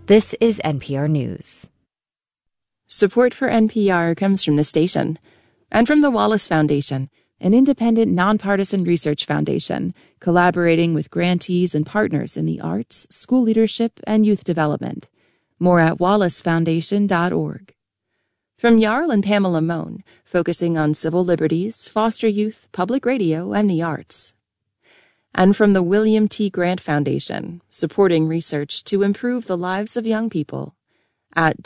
This is NPR News. Support for NPR comes from the station and from the Wallace Foundation, an independent, nonpartisan research foundation collaborating with grantees and partners in the arts, school leadership, and youth development. More at wallacefoundation.org. From Jarl and Pamela Mohn, focusing on civil liberties, foster youth, public radio, and the arts. And from the William T. Grant Foundation, supporting research to improve the lives of young people at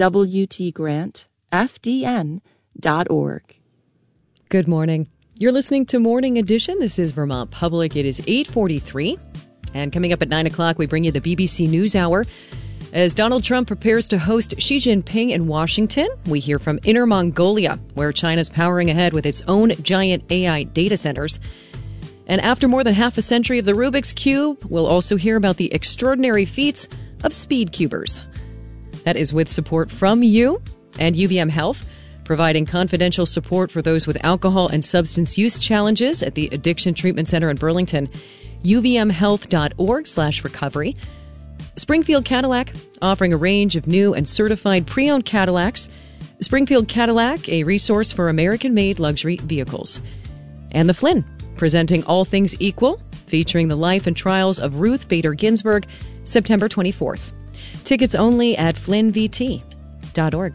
wtgrantfdn.org. Good morning. You're listening to Morning Edition. This is Vermont Public. It is 8:43. And coming up at 9 o'clock, we bring you the BBC NewsHour. As Donald Trump prepares to host Xi Jinping in Washington, we hear from Inner Mongolia, where China's powering ahead with its own giant AI data centers. And after more than half a century of the Rubik's Cube, we'll also hear about the extraordinary feats of speed cubers. That is with support from you and UVM Health, providing confidential support for those with alcohol and substance use challenges at the Addiction Treatment Center in Burlington. uvmhealth.org/recovery. Springfield Cadillac, offering a range of new and certified pre-owned Cadillacs. Springfield Cadillac, a resource for American-made luxury vehicles. And the Flynn, presenting All Things Equal, featuring the life and trials of Ruth Bader Ginsburg, September 24th. Tickets only at flynnvt.org.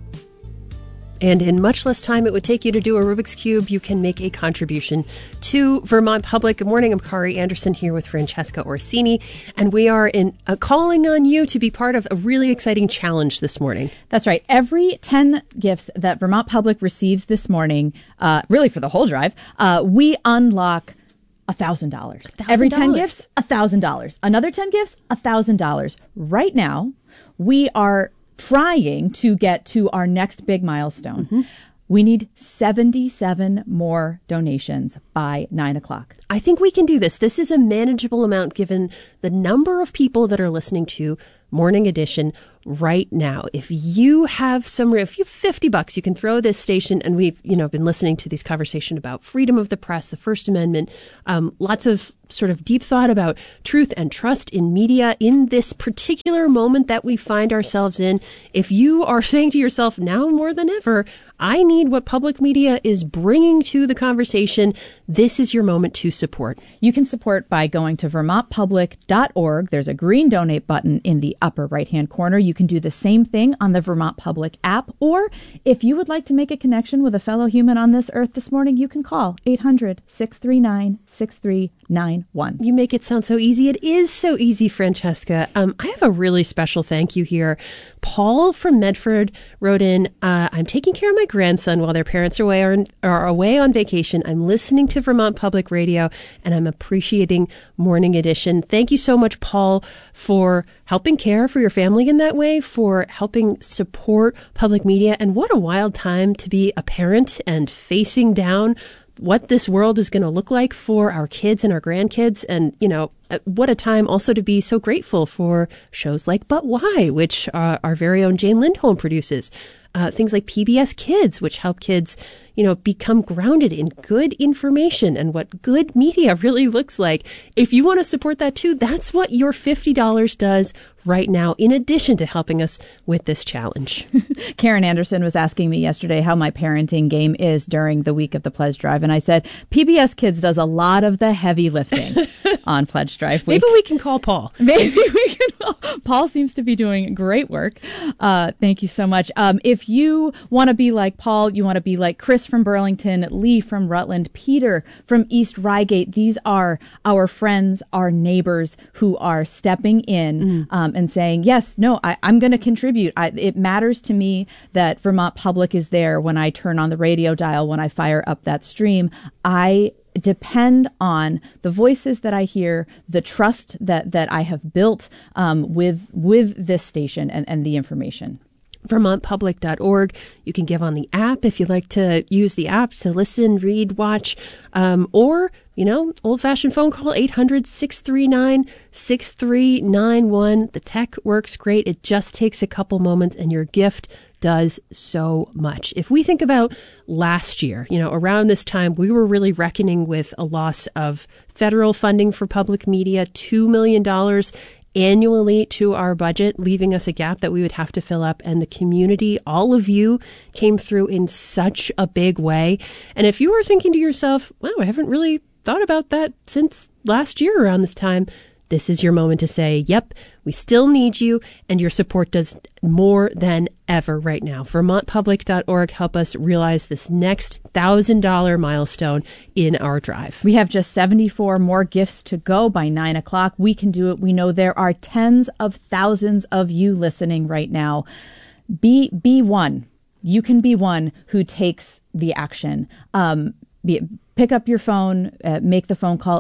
And in much less time it would take you to do a Rubik's Cube, you can make a contribution to Vermont Public. Good morning. I'm Kari Anderson here with Francesca Orsini, and we are calling on you to be part of a really exciting challenge this morning. That's right. Every 10 gifts that Vermont Public receives this morning, really for the whole drive, we unlock $1,000. Every 10 gifts, $1,000. Another 10 gifts, $1,000. Right now, we are trying to get to our next big milestone. Mm-hmm. We need 77 more donations by 9 o'clock. I think we can do this. This is a manageable amount given the number of people that are listening to Morning Edition right now. If you have $50, you can throw this station, and we've, been listening to these conversations about freedom of the press, the First Amendment, lots of sort of deep thought about truth and trust in media in this particular moment that we find ourselves in. If you are saying to yourself now more than ever, I need what public media is bringing to the conversation, this is your moment to support. You can support by going to vermontpublic.org. There's a green donate button in the upper right-hand corner. You can do the same thing on the Vermont Public app. Or if you would like to make a connection with a fellow human on this earth this morning, you can call 800-639-6391. You make it sound so easy. It is so easy, Francesca. I have a really special thank you here. Paul from Medford wrote in, I'm taking care of my grandson while their parents are away on vacation. I'm listening to Vermont Public Radio, and I'm appreciating Morning Edition. Thank you so much, Paul, for helping care for your family in that way, for helping support public media. And what a wild time to be a parent and facing down what this world is going to look like for our kids and our grandkids. And, what a time also to be so grateful for shows like But Why, which our very own Jane Lindholm produces. Things like PBS Kids, which help kids, become grounded in good information and what good media really looks like. If you want to support that too, that's what your $50 does right now, in addition to helping us with this challenge. Karen Anderson was asking me yesterday how my parenting game is during the week of the Pledge Drive. And I said, PBS Kids does a lot of the heavy lifting on Pledge Drive week. Maybe we can call Paul. Maybe we can. Paul seems to be doing great work. Thank you so much. If you want to be like Paul, you want to be like Chris from Burlington, Lee from Rutland, Peter from East Rygate. These are our friends, our neighbors who are stepping in and saying, yes, no, I'm going to contribute. It matters to me that Vermont Public is there when I turn on the radio dial, when I fire up that stream. I depend on the voices that I hear, the trust that I have built with this station and the information. VermontPublic.org. You can give on the app if you'd like to use the app to listen, read, watch, or, old-fashioned phone call, 800-639-6391. The tech works great. It just takes a couple moments, and your gift does so much. If we think about last year, around this time, we were really reckoning with a loss of federal funding for public media, $2 million. annually to our budget, leaving us a gap that we would have to fill up. And the community, all of you, came through in such a big way. And if you were thinking to yourself, wow, I haven't really thought about that since last year around this time, this is your moment to say, yep, we still need you, and your support does more than ever right now. VermontPublic.org, help us realize this next $1,000 milestone in our drive. We have just 74 more gifts to go by 9 o'clock. We can do it. We know there are tens of thousands of you listening right now. Be one. You can be one who takes the action. Pick up your phone, make the phone call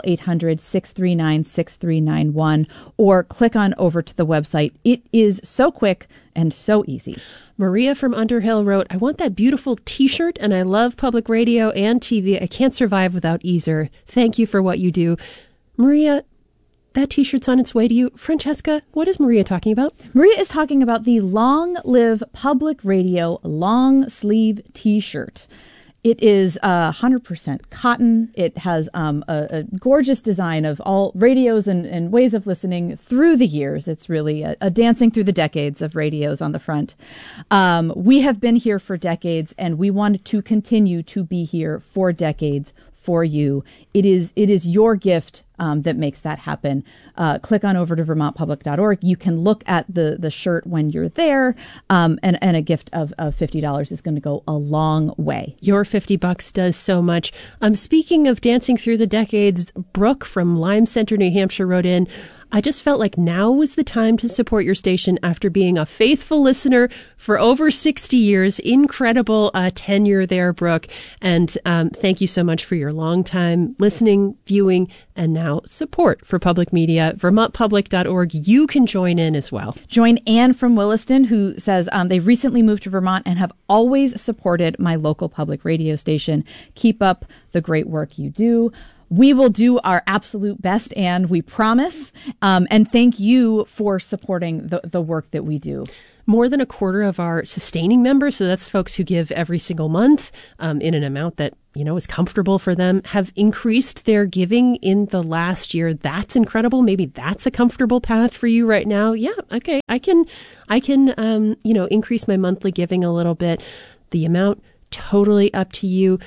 800-639-6391, or click on over to the website. It is so quick and so easy. Maria from Underhill wrote, I want that beautiful T-shirt, and I love public radio and TV. I can't survive without either. Thank you for what you do. Maria, that T-shirt's on its way to you. Francesca, what is Maria talking about? Maria is talking about the Long Live Public Radio long sleeve T-shirt. It is 100% cotton. It has a gorgeous design of all radios and ways of listening through the years. It's really a dancing through the decades of radios on the front. We have been here for decades, and we want to continue to be here for decades for you. It is your gift that makes that happen. Click on over to VermontPublic.org. You can look at the shirt when you're there, and a gift of $50 is going to go a long way. Your $50 does so much. Speaking of dancing through the decades, Brooke from Lime Center, New Hampshire wrote in, I just felt like now was the time to support your station after being a faithful listener for over 60 years. Incredible tenure there, Brooke. And thank you so much for your long time listening, viewing, and now support for public media. VermontPublic.org. You can join in as well. Join Anne from Williston, who says they recently moved to Vermont and have always supported my local public radio station. Keep up the great work you do. We will do our absolute best, and we promise. And thank you for supporting the work that we do. More than a quarter of our sustaining members, so that's folks who give every single month in an amount that is comfortable for them, have increased their giving in the last year. That's incredible. Maybe that's a comfortable path for you right now. Yeah, okay, I can increase my monthly giving a little bit. The amount, totally up to you.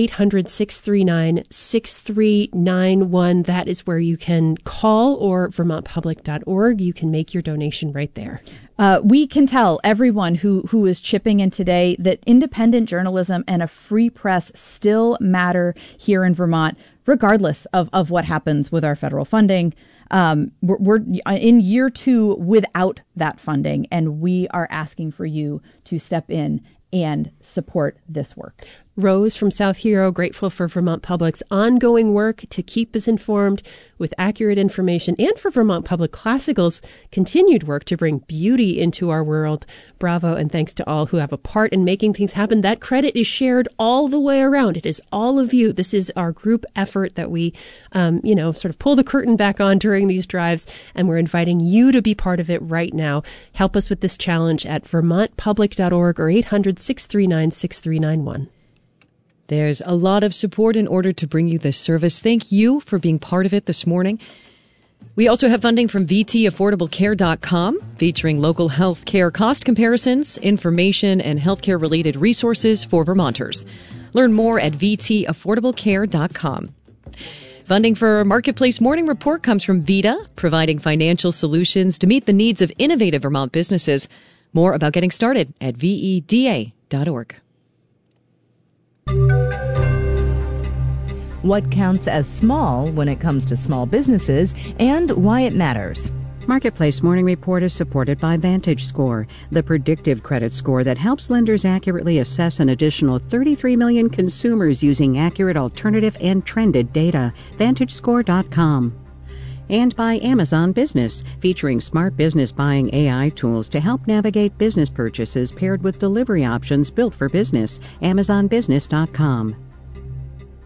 800-639-6391. That is where you can call, or VermontPublic.org. You can make your donation right there. We can tell everyone who is chipping in today that independent journalism and a free press still matter here in Vermont, regardless of what happens with our federal funding. We're in year 2 without that funding, and we are asking for you to step in and support this work. Rose from South Hero, grateful for Vermont Public's ongoing work to keep us informed with accurate information, and for Vermont Public Classical's continued work to bring beauty into our world. Bravo, and thanks to all who have a part in making things happen. That credit is shared all the way around. It is all of you. This is our group effort that we, sort of pull the curtain back on during these drives, and we're inviting you to be part of it right now. Help us with this challenge at VermontPublic.org or 800-639-6391. There's a lot of support in order to bring you this service. Thank you for being part of it this morning. We also have funding from VTAffordablecare.com, featuring local health care cost comparisons, information, and healthcare related resources for Vermonters. Learn more at VTAffordablecare.com. Funding for our Marketplace Morning Report comes from Vita, providing financial solutions to meet the needs of innovative Vermont businesses. More about getting started at VEDA.org. What counts as small when it comes to small businesses and why it matters. Marketplace Morning Report is supported by VantageScore, the predictive credit score that helps lenders accurately assess an additional 33 million consumers using accurate alternative and trended data. VantageScore.com. And by Amazon Business, featuring smart business buying AI tools to help navigate business purchases paired with delivery options built for business. AmazonBusiness.com.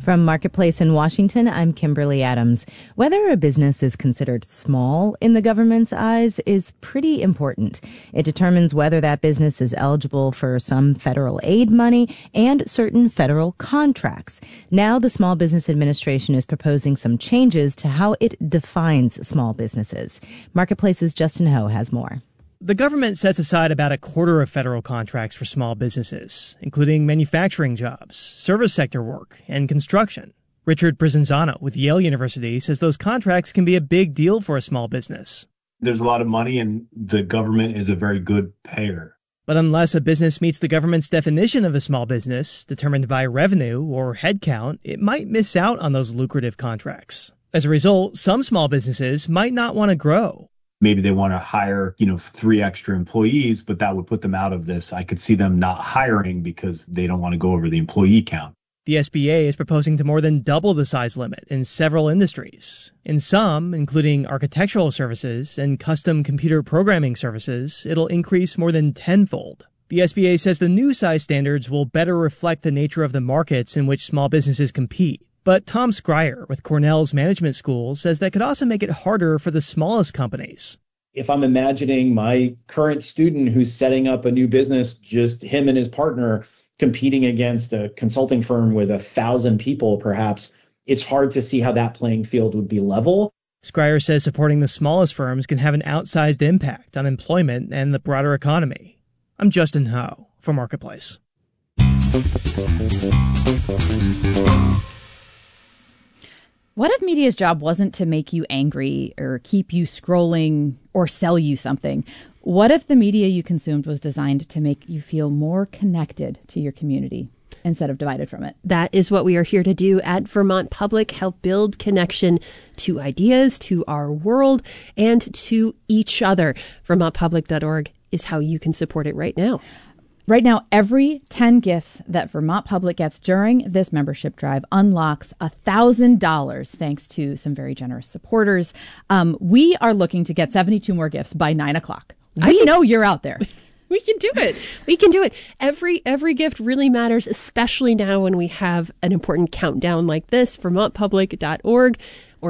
From Marketplace in Washington, I'm Kimberly Adams. Whether a business is considered small in the government's eyes is pretty important. It determines whether that business is eligible for some federal aid money and certain federal contracts. Now, the Small Business Administration is proposing some changes to how it defines small businesses. Marketplace's Justin Ho has more. The government sets aside about a quarter of federal contracts for small businesses, including manufacturing jobs, service sector work, and construction. Richard Prizanzano with Yale University says those contracts can be a big deal for a small business. There's a lot of money, and the government is a very good payer. But unless a business meets the government's definition of a small business, determined by revenue or headcount, it might miss out on those lucrative contracts. As a result, some small businesses might not want to grow. Maybe they want to hire, 3 extra employees, but that would put them out of this. I could see them not hiring because they don't want to go over the employee count. The SBA is proposing to more than double the size limit in several industries. In some, including architectural services and custom computer programming services, it'll increase more than tenfold. The SBA says the new size standards will better reflect the nature of the markets in which small businesses compete. But Tom Schreier with Cornell's Management School says that could also make it harder for the smallest companies. If I'm imagining my current student who's setting up a new business, just him and his partner competing against a consulting firm with 1,000 people, perhaps, it's hard to see how that playing field would be level. Schreier says supporting the smallest firms can have an outsized impact on employment and the broader economy. I'm Justin Ho for Marketplace. What if media's job wasn't to make you angry or keep you scrolling or sell you something? What if the media you consumed was designed to make you feel more connected to your community instead of divided from it? That is what we are here to do at Vermont Public, help build connection to ideas, to our world, and to each other. VermontPublic.org is how you can support it right now. Right now, every 10 gifts that Vermont Public gets during this membership drive unlocks $1,000 thanks to some very generous supporters. We are looking to get 72 more gifts by 9 o'clock. We know you're out there. We can do it. We can do it. Every gift really matters, especially now when we have an important countdown like this. VermontPublic.org or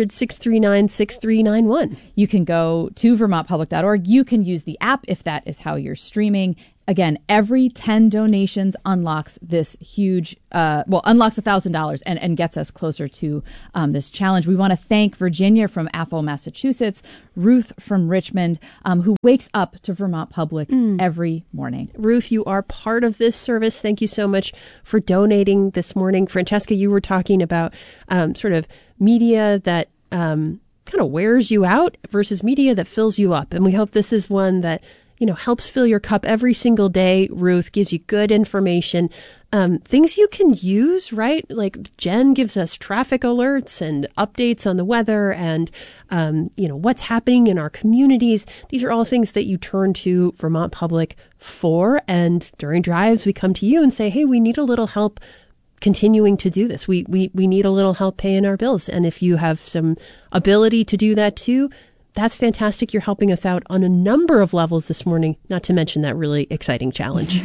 800-639-6391. You can go to VermontPublic.org. You can use the app if that is how you're streaming. Again, every 10 donations unlocks this huge, unlocks $1,000 and gets us closer to this challenge. We want to thank Virginia from Athol, Massachusetts, Ruth from Richmond, who wakes up to Vermont Public every morning. Ruth, you are part of this service. Thank you so much for donating this morning. Francesca, you were talking about sort of media that kind of wears you out versus media that fills you up. And we hope this is one that helps fill your cup every single day. Ruth gives you good information, things you can use, right? Like Jen gives us traffic alerts and updates on the weather and, what's happening in our communities. These are all things that you turn to Vermont Public for. And during drives, we come to you and say, hey, we need a little help continuing to do this. We need a little help paying our bills. And if you have some ability to do that too, that's fantastic. You're helping us out on a number of levels this morning, not to mention that really exciting challenge.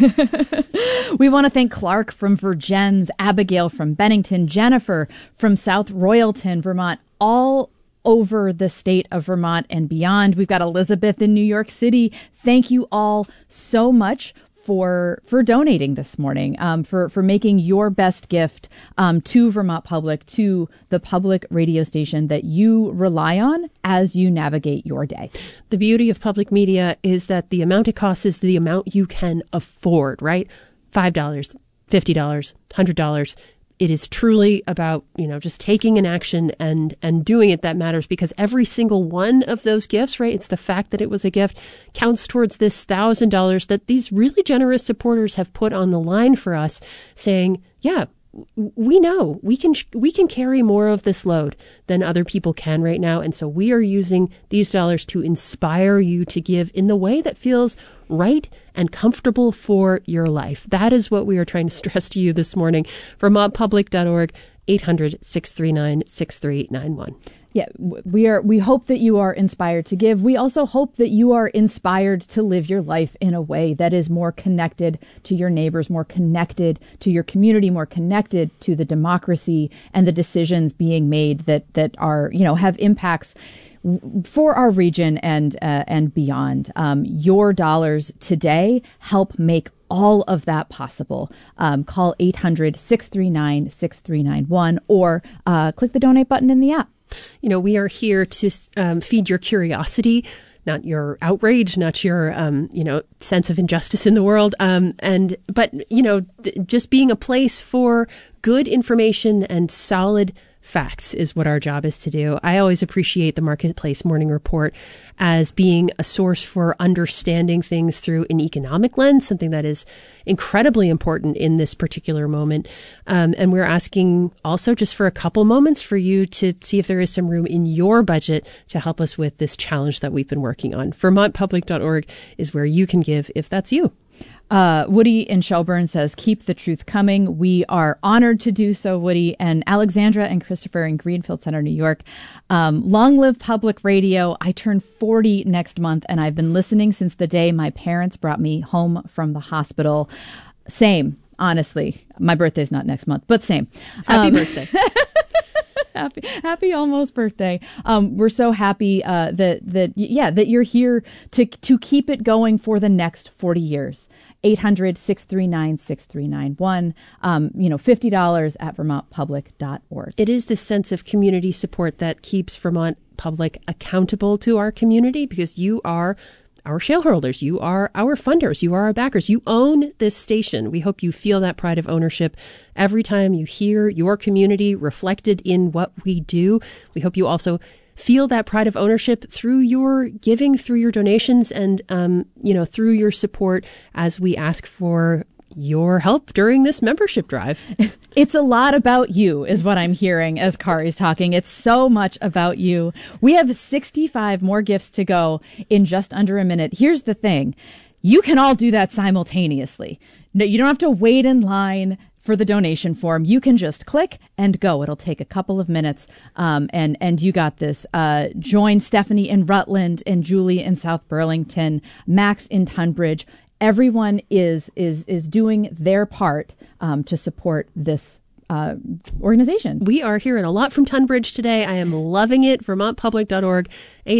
We want to thank Clark from Virgins, Abigail from Bennington, Jennifer from South Royalton, Vermont, all over the state of Vermont and beyond. We've got Elizabeth in New York City. Thank you all so much for donating this morning, for making your best gift to Vermont Public, to the public radio station that you rely on as you navigate your day. The beauty of public media is that the amount it costs is the amount you can afford, right? $5, $50, $100. It is truly about, just taking an action and doing it that matters, because every single one of those gifts, right? It's the fact that it was a gift counts towards this $1,000 that these really generous supporters have put on the line for us, saying, yeah, we know we can carry more of this load than other people can right now. And so we are using these dollars to inspire you to give in the way that feels right and comfortable for your life. That is what we are trying to stress to you this morning. VermontPublic.org, 800-639-6391. Yeah, we hope that you are inspired to give. We also hope that you are inspired to live your life in a way that is more connected to your neighbors, more connected to your community, more connected to the democracy and the decisions being made that are, have impacts for our region and beyond. Your dollars today help make all of that possible. Call 800-639-6391 or click the donate button in the app. We are here to feed your curiosity, not your outrage, not your, sense of injustice in the world. But just being a place for good information and solid facts is what our job is to do. I always appreciate the Marketplace Morning Report as being a source for understanding things through an economic lens, something that is incredibly important in this particular moment. And we're asking also just for a couple moments for you to see if there is some room in your budget to help us with this challenge that we've been working on. VermontPublic.org is where you can give if that's you. Woody in Shelburne says, keep the truth coming. We are honored to do so, Woody. And Alexandra and Christopher in Greenfield Center, New York. Long live public radio. I turn 40 next month, and I've been listening since the day my parents brought me home from the hospital. Same, honestly. My birthday's not next month, but same. Happy birthday. Happy almost birthday. We're so happy that you're here to keep it going for the next 40 years. 800-639-6391. $50 at vermontpublic.org. It is this sense of community support that keeps Vermont Public accountable to our community, because you are our shareholders, you are our funders, you are our backers, you own this station. We hope you feel that pride of ownership every time you hear your community reflected in what we do. We hope you also feel that pride of ownership through your giving, through your donations, and, through your support as we ask for your help during this membership drive. It's a lot about you, is what I'm hearing as Kari's talking. It's so much about you. We have 65 more gifts to go in just under a minute. Here's the thing. You can all do that simultaneously. No, you don't have to wait in line for the donation form. You can just click and go. It'll take a couple of minutes. And you got this. Join Stephanie in Rutland and Julie in South Burlington, Max in Tunbridge. Everyone is doing their part to support this organization. We are hearing a lot from Tunbridge today. I am loving it. VermontPublic.org,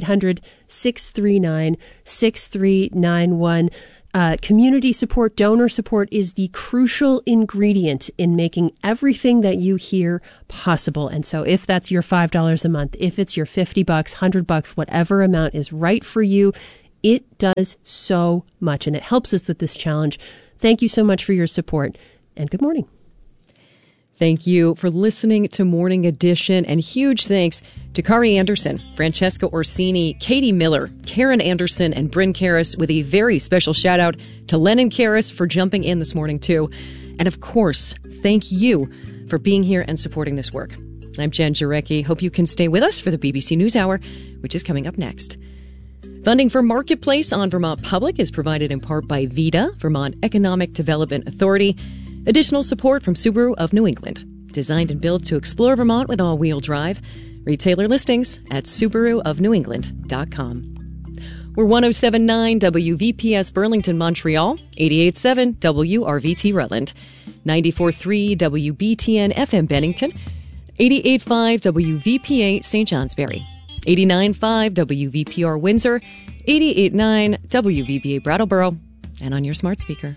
800-639-6391. Community support, donor support is the crucial ingredient in making everything that you hear possible. And so if that's your $5 a month, if it's your $50, $100, whatever amount is right for you, it does so much, and it helps us with this challenge. Thank you so much for your support, and good morning. Thank you for listening to Morning Edition, and huge thanks to Kari Anderson, Francesca Orsini, Katie Miller, Karen Anderson, and Bryn Karras, with a very special shout out to Lennon Karras for jumping in this morning too. And of course, thank you for being here and supporting this work. I'm Jen Jarecki. Hope you can stay with us for the BBC NewsHour, which is coming up next. Funding for Marketplace on Vermont Public is provided in part by VEDA, Vermont Economic Development Authority. Additional support from Subaru of New England. Designed and built to explore Vermont with all-wheel drive. Retailer listings at SubaruofNewEngland.com. We're 107.9 WVPS Burlington, Montreal, 88.7 WRVT Rutland, 94.3 WBTN FM Bennington, 88.5 WVPA St. Johnsbury, 89.5 WVPR Windsor, 88.9 WVBA Brattleboro, and on your smart speaker.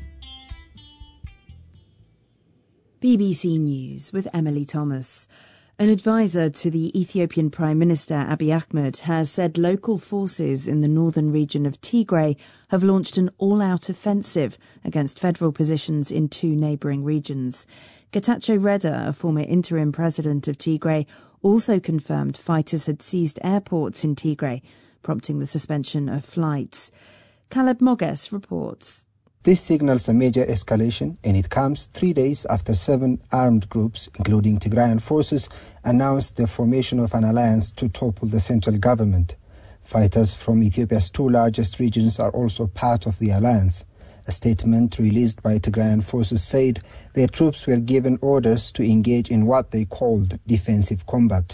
BBC News with Emily Thomas. An advisor to the Ethiopian Prime Minister Abiy Ahmed has said local forces in the northern region of Tigray have launched an all-out offensive against federal positions in two neighbouring regions. Getachew Reda, a former interim president of Tigray, also confirmed fighters had seized airports in Tigray, prompting the suspension of flights. Caleb Moges reports. This signals a major escalation, and it comes 3 days after 7 armed groups, including Tigrayan forces, announced the formation of an alliance to topple the central government. Fighters from Ethiopia's two largest regions are also part of the alliance. A statement released by Tigrayan forces said their troops were given orders to engage in what they called defensive combat.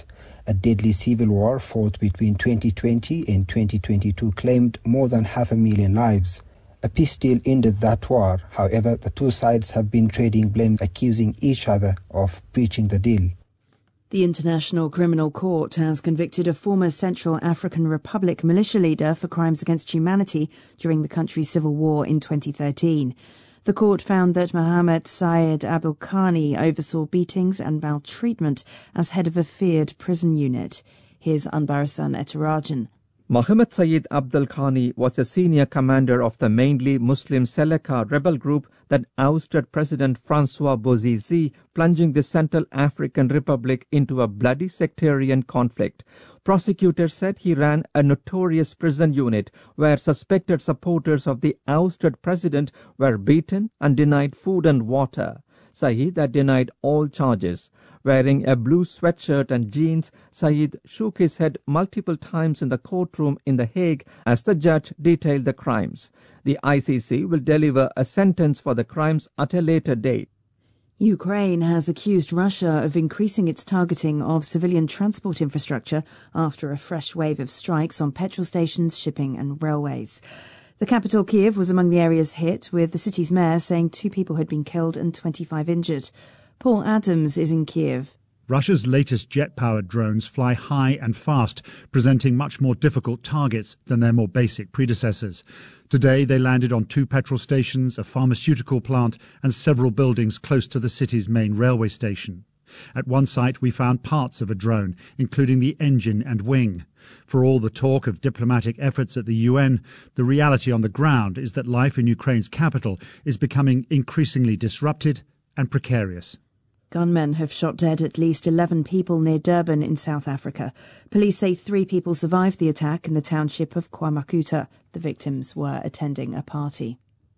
A deadly civil war fought between 2020 and 2022 claimed more than 500,000 lives. A peace deal ended that war. However, the two sides have been trading blame, accusing each other of breaching the deal. The International Criminal Court has convicted a former Central African Republic militia leader for crimes against humanity during the country's civil war in 2013. The court found that Mohamed Syed Abdelghani oversaw beatings and maltreatment as head of a feared prison unit. Here's Anbarasan Etarajan. Mohamed Syed Abdelghani was a senior commander of the mainly Muslim Seleka rebel group that ousted President Francois Bozizé, plunging the Central African Republic into a bloody sectarian conflict. Prosecutors said he ran a notorious prison unit where suspected supporters of the ousted president were beaten and denied food and water. Syed had denied all charges. Wearing a blue sweatshirt and jeans, Syed shook his head multiple times in the courtroom in The Hague as the judge detailed the crimes. The ICC will deliver a sentence for the crimes at a later date. Ukraine has accused Russia of increasing its targeting of civilian transport infrastructure after a fresh wave of strikes on petrol stations, shipping and railways. The capital, Kyiv, was among the areas hit, with the city's mayor saying 2 people had been killed and 25 injured. Paul Adams is in Kyiv. Russia's latest jet-powered drones fly high and fast, presenting much more difficult targets than their more basic predecessors. Today they landed on 2 petrol stations, a pharmaceutical plant and several buildings close to the city's main railway station. At one site we found parts of a drone, including the engine and wing. For all the talk of diplomatic efforts at the UN, the reality on the ground is that life in Ukraine's capital is becoming increasingly disrupted and precarious. Gunmen have shot dead at least 11 people near Durban in South Africa. Police say 3 people survived the attack in the township of KwaMakuta. The victims were attending a party.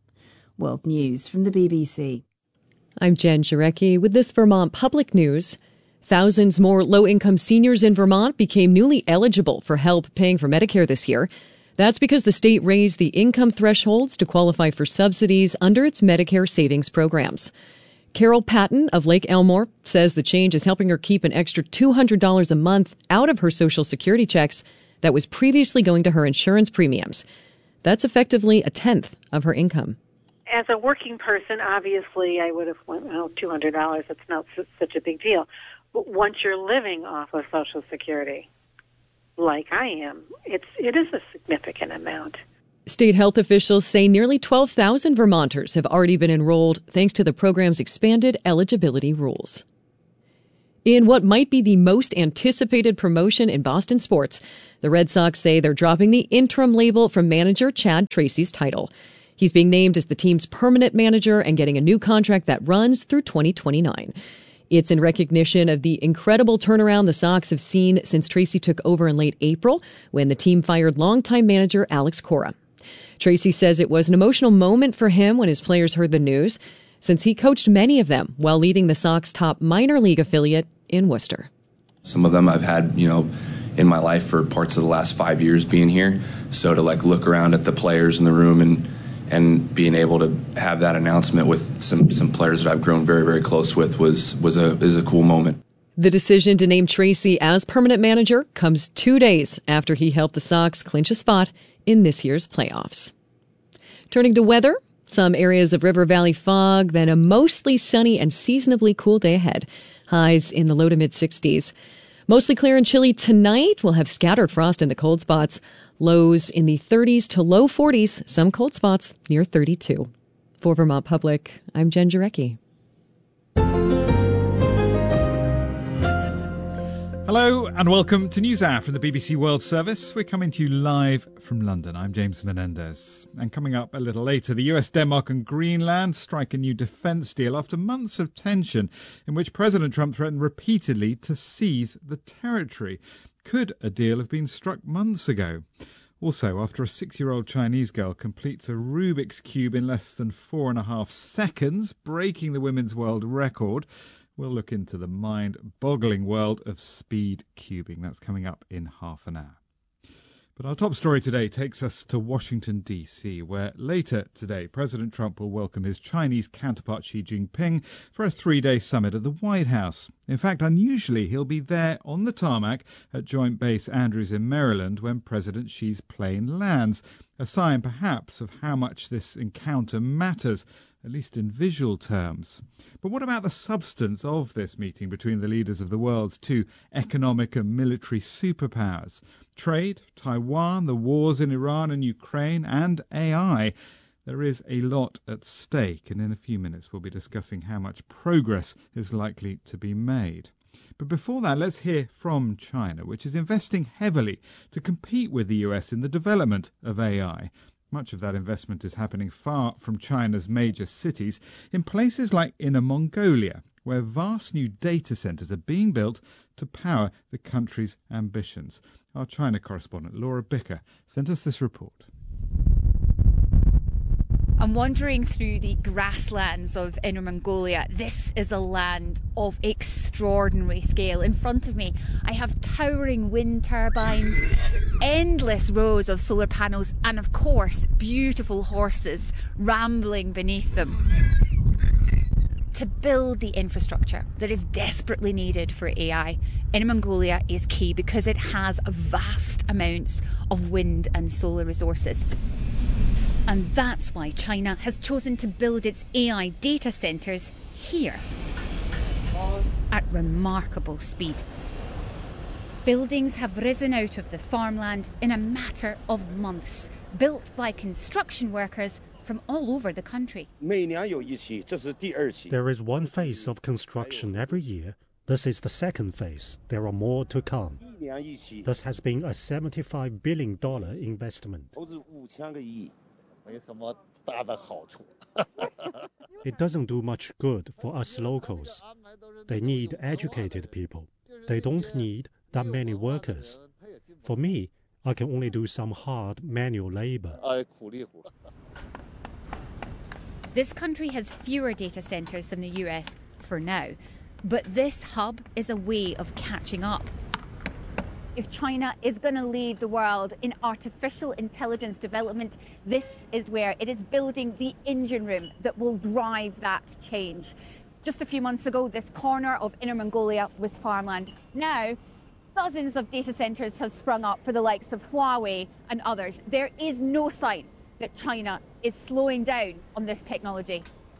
World News from the BBC. I'm Jen Jarecki with this Vermont Public News. Thousands more low-income seniors in Vermont became newly eligible for help paying for Medicare this year. That's because the state raised the income thresholds to qualify for subsidies under its Medicare savings programs. Carol Patton of Lake Elmore says the change is helping her keep an extra $200 a month out of her Social Security checks that was previously going to her insurance premiums. That's effectively a tenth of her income. As a working person, obviously, I would have went, $200, it's not such a big deal. But once you're living off of Social Security, like I am, it is a significant amount. State health officials say nearly 12,000 Vermonters have already been enrolled thanks to the program's expanded eligibility rules. In what might be the most anticipated promotion in Boston sports, the Red Sox say they're dropping the interim label from manager Chad Tracy's title. He's being named as the team's permanent manager and getting a new contract that runs through 2029. It's in recognition of the incredible turnaround the Sox have seen since Tracy took over in late April when the team fired longtime manager Alex Cora. Tracy says it was an emotional moment for him when his players heard the news, since he coached many of them while leading the Sox top minor league affiliate in Worcester. Some of them I've had, in my life for parts of the last 5 years being here. So to look around at the players in the room and being able to have that announcement with some players that I've grown very, very close with is a cool moment. The decision to name Tracy as permanent manager comes 2 days after he helped the Sox clinch a spot in this year's playoffs. Turning to weather, some areas of River Valley fog, then a mostly sunny and seasonably cool day ahead. Highs in the low to mid 60s. Mostly clear and chilly tonight. We'll have scattered frost in the cold spots. Lows in the 30s to low 40s. Some cold spots near 32. For Vermont Public, I'm Jen Jarecki. Hello and welcome to NewsHour from the BBC World Service. We're coming to you live from London. I'm James Menendez. And coming up a little later, the US, Denmark and Greenland strike a new defence deal after months of tension in which President Trump threatened repeatedly to seize the territory. Could a deal have been struck months ago? Also, after a 6-year-old Chinese girl completes a Rubik's Cube in less than 4.5 seconds, breaking the women's world record, we'll look into the mind-boggling world of speed cubing. That's coming up in half an hour. But our top story today takes us to Washington, D.C., where later today President Trump will welcome his Chinese counterpart Xi Jinping for a 3-day summit at the White House. In fact, unusually, he'll be there on the tarmac at Joint Base Andrews in Maryland when President Xi's plane lands, a sign perhaps of how much this encounter matters, at least in visual terms. But what about the substance of this meeting between the leaders of the world's two economic and military superpowers? Trade, Taiwan, the wars in Iran and Ukraine, and AI. There is a lot at stake, and in a few minutes we'll be discussing how much progress is likely to be made. But before that, let's hear from China, which is investing heavily to compete with the US in the development of AI. Much of that investment is happening far from China's major cities, in places like Inner Mongolia, where vast new data centres are being built to power the country's ambitions. Our China correspondent Laura Bicker sent us this report. I'm wandering through the grasslands of Inner Mongolia. This is a land of extraordinary scale. In front of me, I have towering wind turbines, endless rows of solar panels, and of course, beautiful horses rambling beneath them. To build the infrastructure that is desperately needed for AI, Inner Mongolia is key because it has vast amounts of wind and solar resources. And that's why China has chosen to build its AI data centres here at remarkable speed. Buildings have risen out of the farmland in a matter of months, built by construction workers from all over the country. There is one phase of construction every year. This is the second phase. There are more to come. This has been a $75 billion investment. It doesn't do much good for us locals. They need educated people. They don't need that many workers. For me, I can only do some hard manual labor. This country has fewer data centres than the US for now, but this hub is a way of catching up. If China is going to lead the world in artificial intelligence development, this is where it is building the engine room that will drive that change. Just a few months ago, this corner of Inner Mongolia was farmland. Now, dozens of data centres have sprung up for the likes of Huawei and others. There is no sign that China is slowing down on this technology.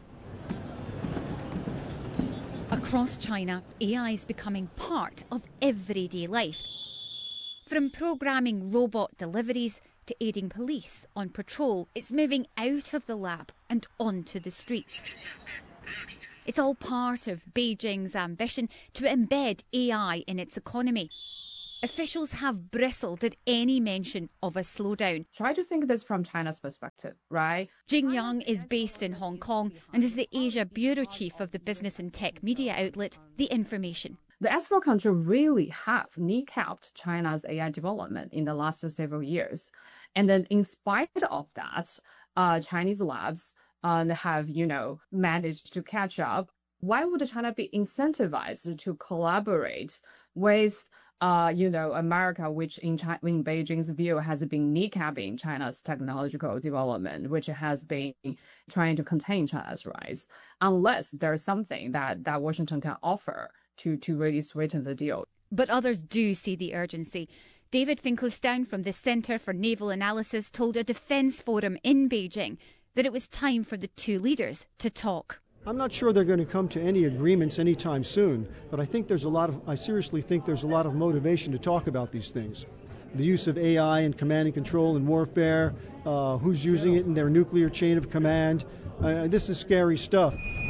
Across China, AI is becoming part of everyday life. From programming robot deliveries to aiding police on patrol, it's moving out of the lab and onto the streets. It's all part of Beijing's ambition to embed AI in its economy. Officials have bristled at any mention of a slowdown. Try to think this from China's perspective, right? Jing Yang is based in Hong Kong and is the Asia bureau chief of the business and tech media outlet The Information. The S4 country really have kneecapped China's AI development in the last several years. And then in spite of that, Chinese labs have, managed to catch up. Why would China be incentivized to collaborate with, America, which in Beijing's view has been kneecapping China's technological development, which has been trying to contain China's rise, unless there's something that Washington can offer to really sweeten the deal. But others do see the urgency. David Finkelstein from the Centre for Naval Analysis told a defence forum in Beijing that it was time for the two leaders to talk. I'm not sure they're going to come to any agreements anytime soon, but I seriously think there's a lot of motivation to talk about these things. The use of AI in command and control and warfare, who's using it in their nuclear chain of command. This is scary stuff.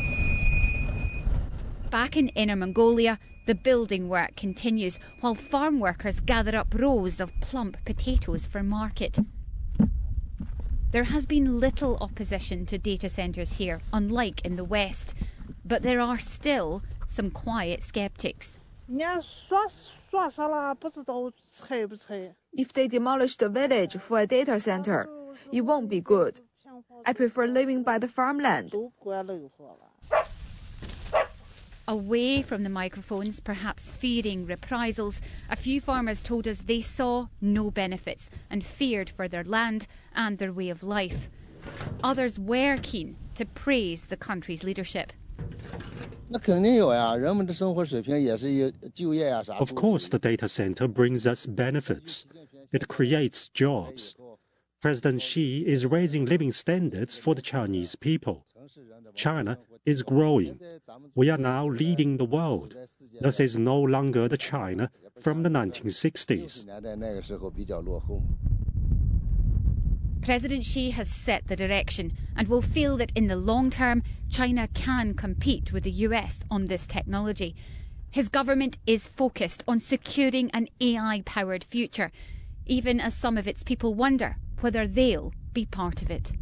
Back in Inner Mongolia, the building work continues while farm workers gather up rows of plump potatoes for market. There has been little opposition to data centres here, unlike in the West, but there are still some quiet sceptics. If they demolish the village for a data centre, it won't be good. I prefer living by the farmland. away from the microphones, perhaps fearing reprisals, a few farmers told us they saw no benefits and feared for their land and their way of life. Others were keen to praise the country's leadership. Of course, the data center brings us benefits. It creates jobs. President Xi is raising living standards for the Chinese people. China is growing. We are now leading the world. This is no longer the China from the 1960s. President Xi has set the direction and will feel that in the long term, China can compete with the US on this technology. His government is focused on securing an AI-powered future, even as some of its people wonder whether they'll be part of it.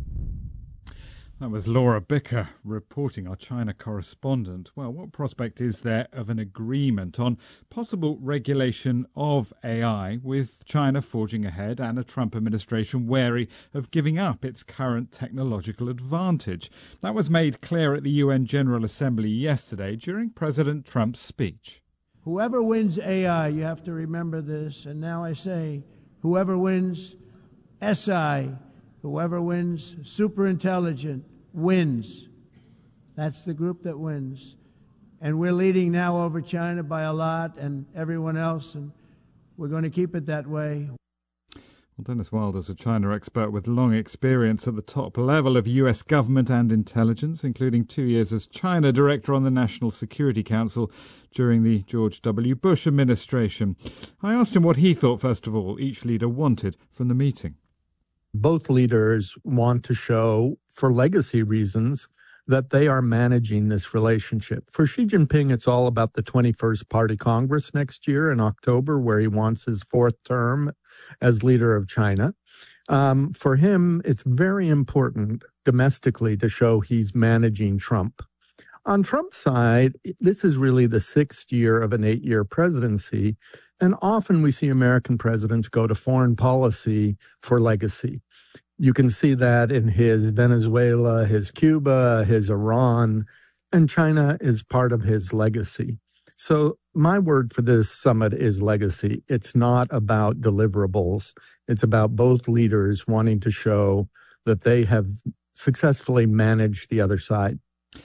That was Laura Bicker reporting, our China correspondent. Well, what prospect is there of an agreement on possible regulation of AI, with China forging ahead and a Trump administration wary of giving up its current technological advantage? That was made clear at the UN General Assembly yesterday during President Trump's speech. Whoever wins AI, you have to remember this, and now I say, whoever wins SI, whoever wins superintelligent, wins. That's the group that wins. And we're leading now over China by a lot and everyone else, and we're going to keep it that way. Well, Dennis Wilder's a China expert with long experience at the top level of US government and intelligence, including 2 years as China Director on the National Security Council during the George W. Bush administration. I asked him what he thought, first of all, each leader wanted from the meeting. Both leaders want to show, for legacy reasons, that they are managing this relationship. For Xi Jinping, it's all about the 21st Party Congress next year in October, where he wants his fourth term as leader of China. For him, it's very important domestically to show he's managing Trump. On Trump's side, this is really the sixth year of an 8-year presidency, and often we see American presidents go to foreign policy for legacy. You can see that in his Venezuela, his Cuba, his Iran, and China is part of his legacy. So my word for this summit is legacy. It's not about deliverables. It's about both leaders wanting to show that they have successfully managed the other side.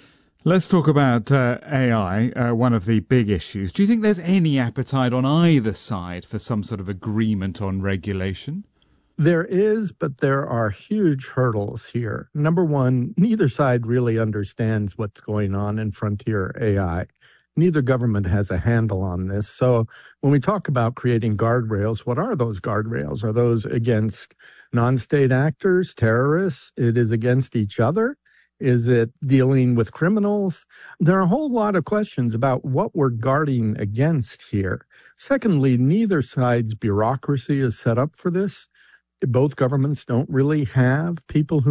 Let's talk about AI, one of the big issues. Do you think there's any appetite on either side for some sort of agreement on regulation? There is, but there are huge hurdles here. Number one, neither side really understands what's going on in frontier AI. Neither government has a handle on this. So when we talk about creating guardrails, what are those guardrails? Are those against non-state actors, terrorists? It is against each other? Is it dealing with criminals? There are a whole lot of questions about what we're guarding against here. Secondly, neither side's bureaucracy is set up for this. Both governments don't really have people who